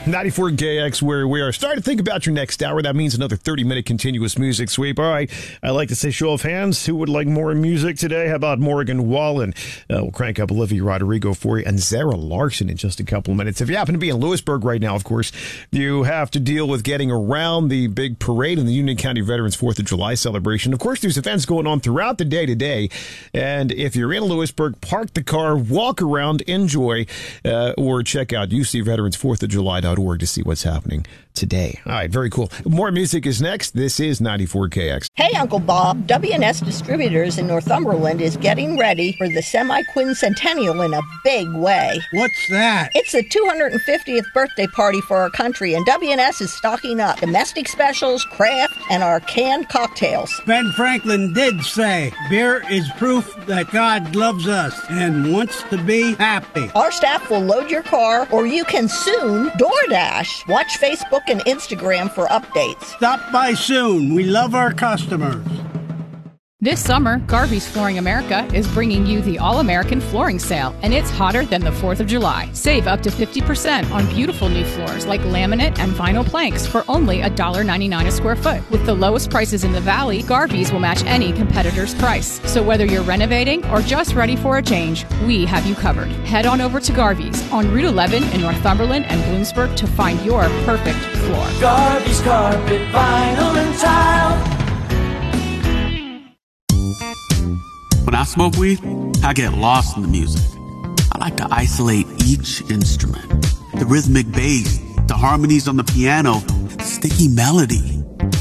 94KX, where we are starting to think about your next hour. That means another 30-minute continuous music sweep. All right, I like to say show of hands. Who would like more music today? How about Morgan Wallen? We'll crank up Olivia Rodrigo for you, and Zara Larsson in just a couple of minutes. If you happen to be in Lewisburg right now, of course, you have to deal with getting around the big parade and the Union County Veterans 4th of July celebration. Of course, there's events going on throughout the day today, and if you're in Lewisburg, park the car, walk around, enjoy, or check out UCVeteransFourthofJuly.org to see what's happening today. All right, very cool. More music is next. This is 94KX. Hey, Uncle Bob. W&S Distributors in Northumberland is getting ready for the semi-quincentennial in a big way. What's that? It's the 250th birthday party for our country, and W&S is stocking up domestic specials, craft, and our canned cocktails. Ben Franklin did say, beer is proof that God loves us and wants to be happy. Our staff will load your car, or you can soon DoorDash. Watch Facebook and Instagram for updates. Stop by soon. We love our customers. This summer, Garvey's Flooring America is bringing you the All-American Flooring Sale, and it's hotter than the 4th of July. Save up to 50% on beautiful new floors like laminate and vinyl planks for only $1.99 a square foot. With the lowest prices in the Valley, Garvey's will match any competitor's price. So whether you're renovating or just ready for a change, we have you covered. Head on over to Garvey's on Route 11 in Northumberland and Bloomsburg to find your perfect floor. Garvey's Carpet, Vinyl and Tile. When I smoke weed, I get lost in the music. I like to isolate each instrument. The rhythmic bass, the harmonies on the piano, the sticky melody.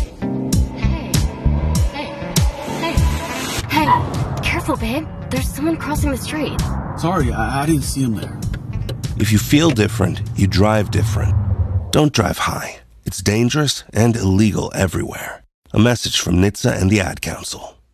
Hey, careful, babe. There's someone crossing the street. Sorry, I didn't see him there. If you feel different, you drive different. Don't drive high. It's dangerous and illegal everywhere. A message from NHTSA and the Ad Council.